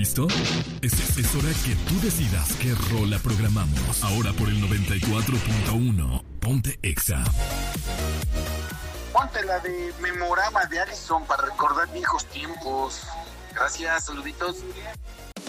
¿Listo? Es hora que tú decidas qué rola programamos. Ahora por el 94.1. Ponte Exa. Ponte la de Memorama de Allison para recordar viejos tiempos. Gracias, saluditos.